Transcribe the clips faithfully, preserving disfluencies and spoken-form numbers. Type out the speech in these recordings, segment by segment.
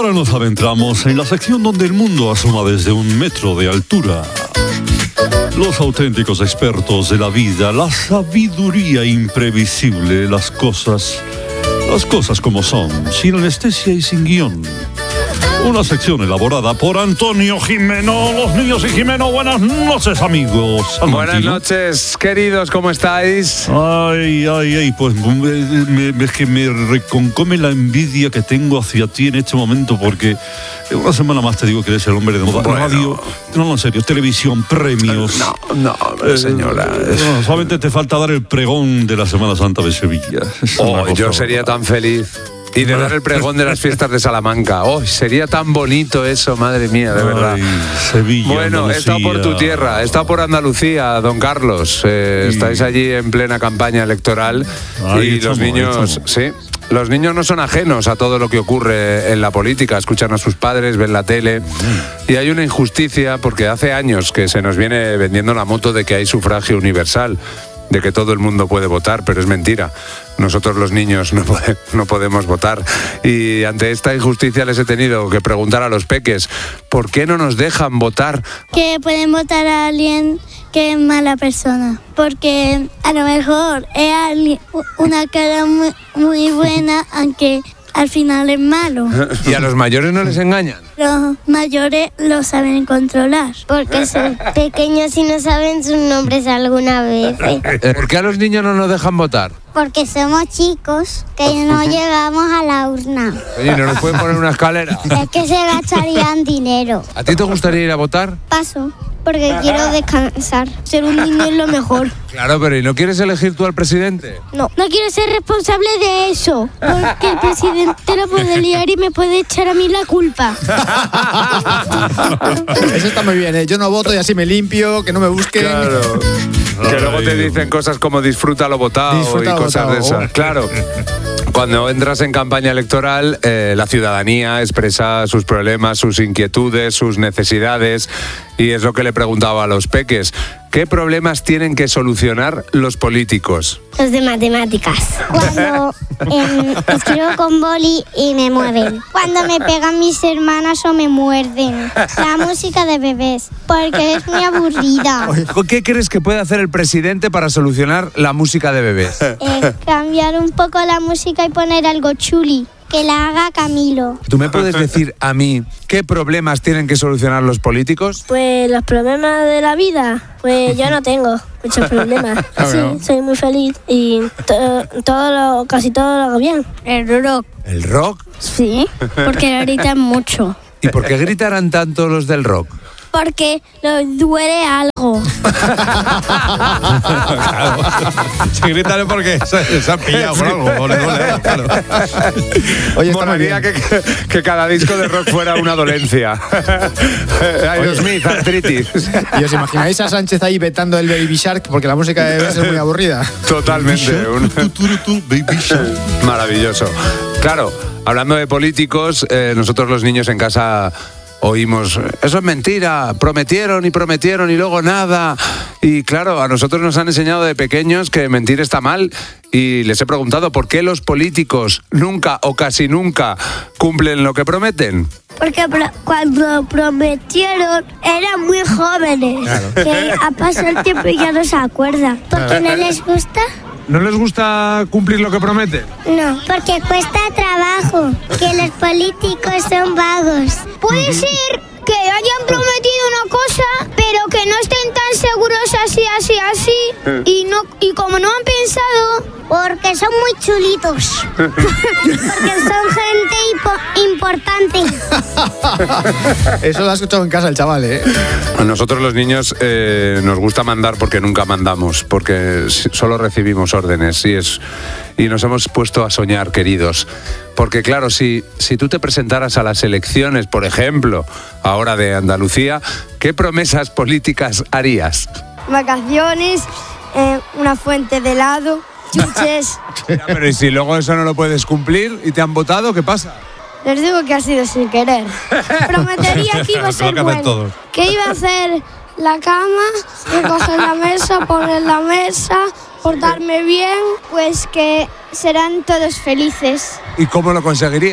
ahora nos adentramos en la sección donde el mundo asoma desde un metro de altura. Los auténticos expertos de la vida, la sabiduría imprevisible, las cosas, las cosas como son, sin anestesia y sin guión. Una sección elaborada por Antonio Jimeno. Los niños y Jimeno, buenas noches, amigos. Salmantino. Buenas noches, queridos, ¿cómo estáis? Ay, ay, ay, pues me, me, es que me reconcome la envidia que tengo hacia ti en este momento, porque una semana más te digo que eres el hombre de moda. Bueno. Radio, no, no, en serio, televisión, premios. No, no, eh, señora. No, solamente te falta dar el pregón de la Semana Santa de Sevilla. Oh, yo sería tan feliz. Y de dar el pregón de las fiestas de Salamanca. ¡Oh, sería tan bonito eso, madre mía, de verdad! Ay, Sevilla, bueno, he estado por tu tierra, he estado por Andalucía, don Carlos. Eh, sí. Estáis allí en plena campaña electoral. Ay, y los niños, sí, los niños no son ajenos a todo lo que ocurre en la política. Escuchan a sus padres, ven la tele. Y hay una injusticia porque hace años que se nos viene vendiendo la moto de que hay sufragio universal, de que todo el mundo puede votar, pero es mentira. Nosotros los niños no, pode, no podemos votar. Y ante esta injusticia les he tenido que preguntar a los peques, ¿por qué no nos dejan votar? Que pueden votar a alguien que es mala persona, porque a lo mejor es alguien, una cara muy, muy buena, aunque al final es malo. ¿Y a los mayores no les engañan? Los mayores lo saben controlar, porque son pequeños y no saben sus nombres alguna vez. ¿Por qué a los niños no nos dejan votar? Porque somos chicos, que no llegamos a la urna. Oye, ¿no nos pueden poner una escalera? Es que se gastarían dinero. ¿A ti te gustaría ir a votar? Paso, porque quiero descansar. Ser un niño es lo mejor. Claro, pero ¿y no quieres elegir tú al presidente? No, no quiero ser responsable de eso, porque el presidente lo puede liar y me puede echar a mí la culpa. Eso está muy bien, ¿eh? Yo no voto y así me limpio, que no me busquen. Claro. Que luego te dicen cosas como disfrútalo votado Disfruta y cosas votado. de esas. Claro. Cuando entras en campaña electoral, eh, la ciudadanía expresa sus problemas, sus inquietudes, sus necesidades, y es lo que le preguntaba a los peques. ¿Qué problemas tienen que solucionar los políticos? Los de matemáticas. Cuando eh, escribo con boli y me mueven. Cuando me pegan mis hermanas o me muerden. La música de bebés, porque es muy aburrida. ¿Qué crees que puede hacer el presidente para solucionar la música de bebés? Eh, cambiar un poco la música y poner algo chuli. Que la haga Camilo. ¿Tú me puedes decir a mí qué problemas tienen que solucionar los políticos? Pues los problemas de la vida, pues yo no tengo muchos problemas. Sí, soy muy feliz y to- todo lo, casi todo lo hago bien. El rock. ¿El rock? Sí, porque gritan mucho. ¿Y por qué gritarán tanto los del rock? Porque nos duele algo. Claro. Si gritan es porque se, se han pillado por algo. Por el duele, claro. Oye, molaría que, que cada disco de rock fuera una dolencia. Aerosmith, artritis. ¿Y os imagináis a Sánchez ahí vetando el Baby Shark? Porque la música de bebés es muy aburrida. Totalmente. Un... Baby Shark. Maravilloso. Claro, hablando de políticos, eh, nosotros los niños en casa... oímos, eso es mentira, prometieron y prometieron y luego nada. Y claro, a nosotros nos han enseñado de pequeños que mentir está mal y les he preguntado por qué los políticos nunca o casi nunca cumplen lo que prometen. Porque pro- cuando prometieron eran muy jóvenes. Claro. Que ha pasado el tiempo y ya no se acuerdan. ¿Por qué no les gusta? ¿No les gusta cumplir lo que prometen? No, porque cuesta trabajo, que los políticos son vagos. Puede ser que hayan prometido una cosa, pero que no estén tan seguros así, así, así, y no y como no han pensado... Porque son muy chulitos. Porque son gente impo- importante. Eso lo ha escuchado en casa el chaval, ¿eh? A nosotros los niños eh, nos gusta mandar porque nunca mandamos, porque solo recibimos órdenes y, es, y nos hemos puesto a soñar, queridos. Porque claro, si, si tú te presentaras a las elecciones, por ejemplo, ahora de Andalucía, ¿qué promesas políticas harías? Vacaciones, eh, una fuente de helado, chuches. Ya, pero ¿y si luego eso no lo puedes cumplir y te han votado, qué pasa? Les digo que ha sido sin querer. Prometería que iba a ser bueno, que iba a hacer la cama, recoger la mesa, poner la mesa, portarme bien, pues que serán todos felices. ¿Y cómo lo conseguirías?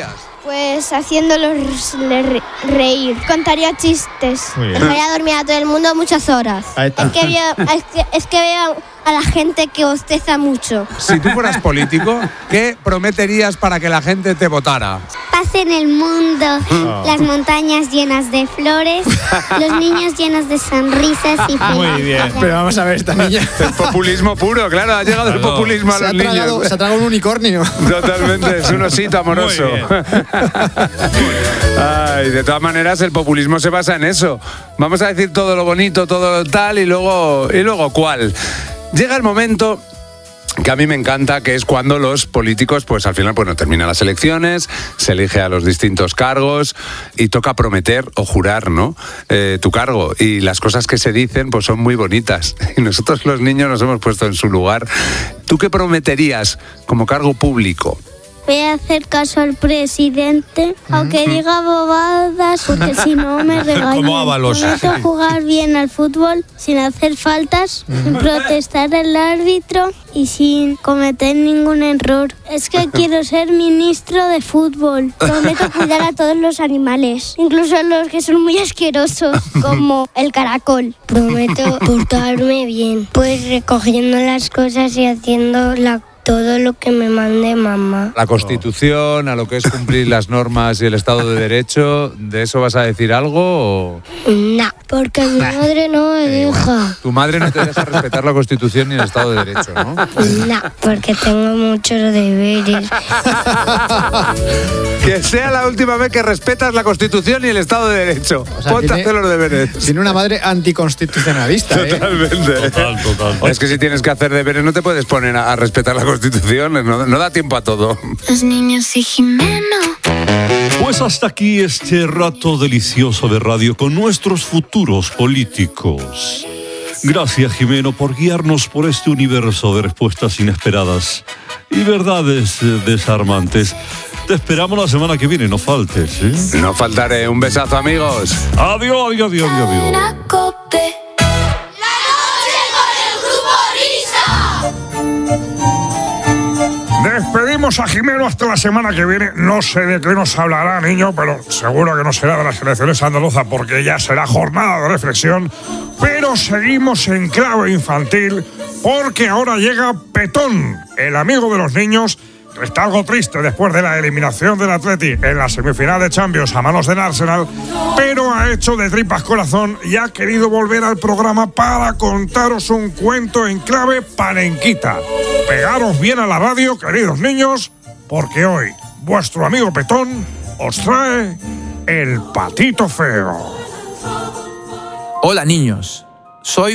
Pues haciéndolos re- reír. Contaría chistes. Dejaría dormir a todo el mundo muchas horas. Ahí está. Es que, veo, es, que, es que veo a la gente que bosteza mucho. Si tú fueras político, ¿qué prometerías para que la gente te votara? Paz en el mundo, Oh. las montañas llenas de flores, los niños llenos de sonrisas y felicidad. Muy bien. Pero vamos a ver, esta niña El populismo puro, claro, ha llegado el Claro. populismo a se los ha, tragado, niños. se ha tragado un unicornio. Totalmente, es un osito amoroso. Muy bien. Ay, de todas maneras, el populismo se basa en eso. Vamos a decir todo lo bonito, todo lo tal y luego, y luego cuál. Llega el momento que a mí me encanta, que es cuando los políticos, pues al final, bueno, terminan las elecciones, se elige a los distintos cargos y toca prometer o jurar, ¿no? Eh, tu cargo. Y las cosas que se dicen, pues son muy bonitas. Y nosotros los niños nos hemos puesto en su lugar. ¿Tú qué prometerías como cargo público? Voy a hacer caso al presidente, aunque diga bobadas, porque si no me regañan. Como Ábalos. Prometo jugar bien al fútbol, sin hacer faltas, sin protestar al árbitro y sin cometer ningún error. Es que quiero ser ministro de fútbol. Prometo cuidar a todos los animales, incluso los que son muy asquerosos, como el caracol. Prometo portarme bien, pues recogiendo las cosas y haciendo la, todo lo que me mande mamá. La Constitución, a lo que es cumplir las normas y el Estado de Derecho, ¿de eso vas a decir algo o...? No, porque mi madre no me deja. Tu madre no te deja respetar la Constitución ni el Estado de Derecho, ¿no? No, porque tengo muchos deberes. Que sea la última vez que respetas la Constitución y el Estado de Derecho. O sea, Ponte a tiene- hacer los deberes. Tiene una madre anticonstitucionalista, ¿eh? Totalmente. Total, total. Es que si tienes que hacer deberes no te puedes poner a, a respetar la Constitución, no, no da tiempo a todo. Los niños y Jimeno. Pues hasta aquí este rato delicioso de radio con nuestros futuros políticos. Gracias, Jimeno, por guiarnos por este universo de respuestas inesperadas y verdades eh, desarmantes. Te esperamos la semana que viene, no faltes, ¿eh? No faltaré. Un besazo, amigos. Adiós, adiós, adiós, adiós, adiós. Despedimos a Jimeno hasta la semana que viene. No sé de qué nos hablará, niño, pero seguro que no será de las elecciones andaluzas porque ya será jornada de reflexión. Pero seguimos en clave infantil porque ahora llega Petón, el amigo de los niños, que está algo triste después de la eliminación del Atleti en la semifinal de Champions a manos del Arsenal, pero ha hecho de tripas corazón y ha querido volver al programa para contaros un cuento en clave panenquita. Pegaros bien a la radio, queridos niños, porque hoy vuestro amigo Petón os trae el patito feo. Hola niños, soy